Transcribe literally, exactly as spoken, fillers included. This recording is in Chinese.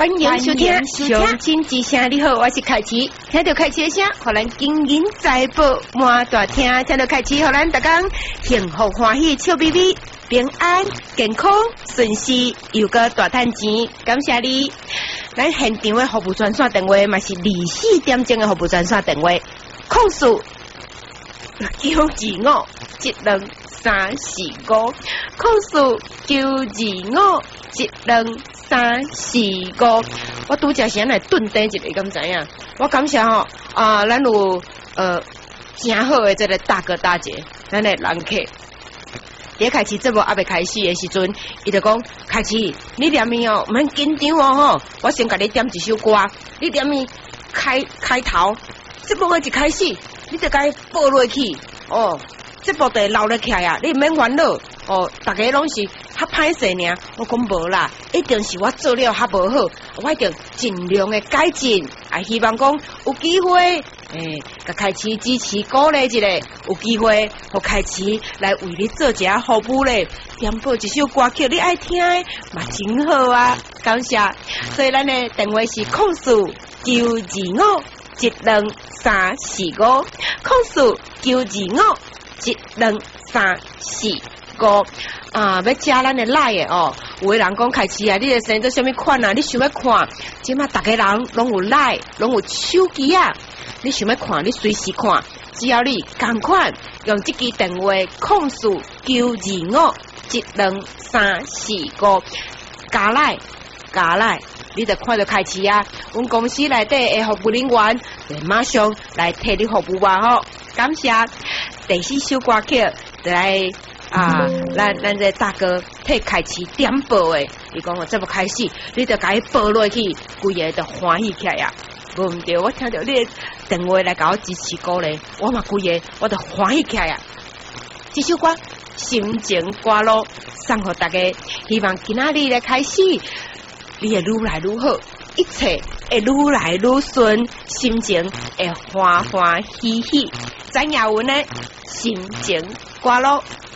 欢迎收听《相亲之声》。你好，我是凯奇。听到凯奇的声，互咱金银财宝满大厅。听到凯奇，互咱大家幸福欢喜、笑眯眯、平安、健康、顺遂，又个大赚钱。感谢你！咱现场的服务专线电话嘛是二四点钟的服务专线电话，控诉九二五一两三四五，控诉九二五一两三四五。我拄则先来顿底一个，敢知影？我感谢吼啊，咱有呃真好的这个大哥大姐，咱的人客。伫开始节目还未开始的时阵，伊就讲：开始，你念咪哦，唔免紧张哦吼，我先甲你点一首歌，你念咪开开头，节目的一开始，你就该报落去哦。这部就留落起来啊！你唔免烦恼哦，大家拢是较歹势尔。我讲无啦，一定是我做了较无好，我一定尽量的改进。啊，希望讲有机会，诶、欸，甲开始支持鼓励一下，有机会互开始来为你做一下服务咧。点播一首歌曲你爱听的，嘛真好啊！感谢。所以咱的电话是控诉九二五一两三四五，控诉九二五。一两三四五啊！要加咱的赖的哦。有的人讲开始啊，你的生做什么款啊？你想要看？即马大家人拢有赖，拢有手机啊。你想要看？你随时看。只要你赶快用这支电话控诉九二五一两三四五加赖加赖，你就看到开始啊！阮公司内底的服务人员就马上来替你服务吧吼。感谢。第四首歌曲就来啊，咱咱这大哥替开始点播的，伊讲我这不开始，你就该播落去，规个就欢喜起来呀！无毋对，我听到你的电话来甲我支持鼓励，我嘛规个我就欢喜起来呀！这首歌心情歌路送互大家，希望今仔日来开始，你会愈来愈好，一切会愈来愈顺，心情会欢欢喜喜。张雅文的心情歌路